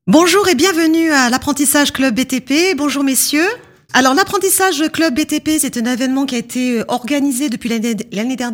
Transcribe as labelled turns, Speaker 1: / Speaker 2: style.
Speaker 1: Bonjour et bienvenue à l'apprentissage Club BTP. Bonjour messieurs. Alors l'apprentissage Club BTP, c'est un événement qui a été organisé depuis l'année dernière